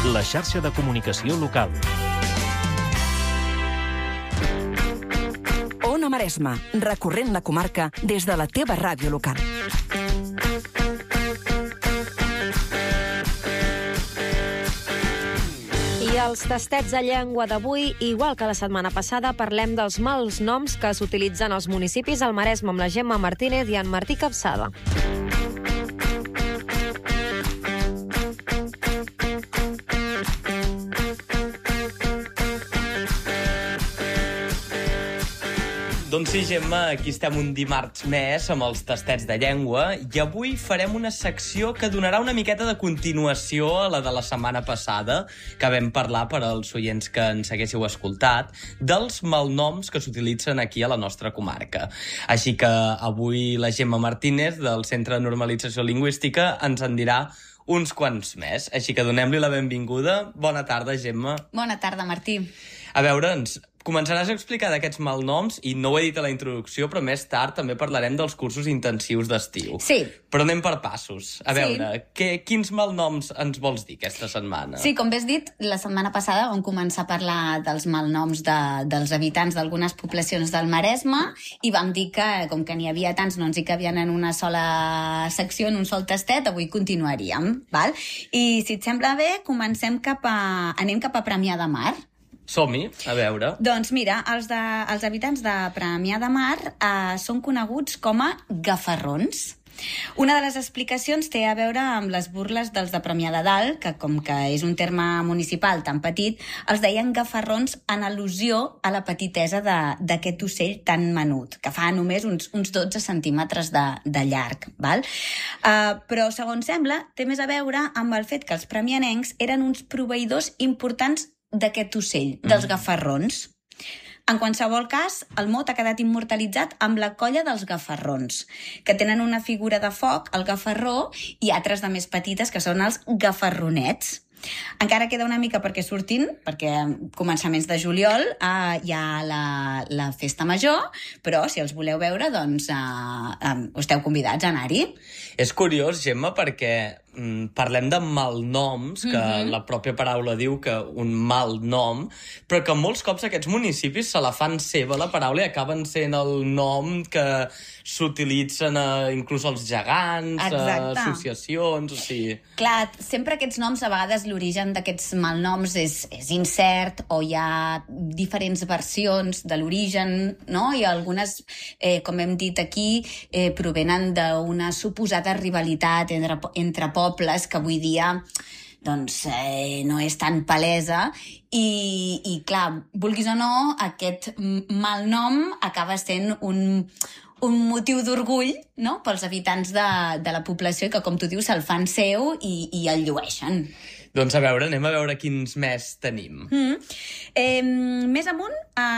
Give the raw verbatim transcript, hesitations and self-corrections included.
la xarxa de comunicació local. Ona Maresma, recorrent la comarca des de la teva ràdio local. I els tastets de llengua d'avui, igual que la setmana passada, parlem dels mals noms que s'utilitzen als municipis al Maresme amb la Gemma Martínez i en Martí Capçada. Doncs sí, Gemma, aquí estem un dimarts més amb els tastets de llengua i avui farem una secció que donarà una miqueta de continuació a la de la setmana passada, que vam parlar per als oients que ens haguéssiu escoltat, dels malnoms que s'utilitzen aquí a la nostra comarca. Així que avui la Gemma Martínez, del Centre de Normalització Lingüística, ens en dirà uns quants més. Així que donem-li la benvinguda. Bona tarda, Gemma. Bona tarda, Martí. A veure, ens començaràs a explicar d'aquests malnoms, i no ho he dit a la introducció, però més tard també parlarem dels cursos intensius d'estiu. Sí. Però anem per passos. A Sí. veure, què, quins malnoms ens vols dir aquesta setmana? Sí, com bé has dit, la setmana passada vam començar a parlar dels malnoms de, dels habitants d'algunes poblacions del Maresme i vam dir que, com que n'hi havia tants, no ens hi cabien en una sola secció, en un sol tastet, avui continuaríem, val? I si et sembla bé, comencem cap a... anem cap a Premià de Mar. Som-hi, a veure. Doncs mira, els, de, els habitants de Premià de Mar eh, són coneguts com a gafarrons. Una de les explicacions té a veure amb les burles dels de Premià de Dalt, que com que és un terme municipal tan petit, els deien gafarrons en al·lusió a la petitesa d'aquest ocell tan menut, que fa només uns, uns dotze centímetres de, de llarg. Val? Uh, però, segons sembla, té més a veure amb el fet que els premianencs eren uns proveïdors importants d'aquest ocell, dels gafarrons. En qualsevol cas, el mot ha quedat immortalitzat amb la colla dels gafarrons, que tenen una figura de foc, el gafarró, i altres de més petites, que són els gafarronets. Encara queda una mica perquè surtin, perquè a començaments de juliol eh, hi ha la, la festa major, però si els voleu veure, doncs eh, eh, esteu convidats a anar-hi. És curiós, Gemma, perquè mm, parlem de malnoms, que mm-hmm. la pròpia paraula diu que un mal nom, però que molts cops aquests municipis se la fan seva, la paraula, i acaben sent el nom que s'utilitzen a, inclús als gegants, Exacte. a associacions, o sigui... Clar, sempre aquests noms, a vegades l'origen d'aquests malnoms és, és incert, o hi ha diferents versions de l'origen, no? I algunes, eh, com hem dit aquí, eh, provenen d'una suposada rivalitat entre, entre pobles que avui dia doncs eh, no és tan palesa i, i clar, vulguis o no, aquest malnom acaba sent un, un motiu d'orgull, no?, pels habitants de, de la població, que com tu dius se'l fan seu i, i el llueixen. Doncs a veure, anem a veure quins més tenim. Mm. Eh, més amunt... Eh,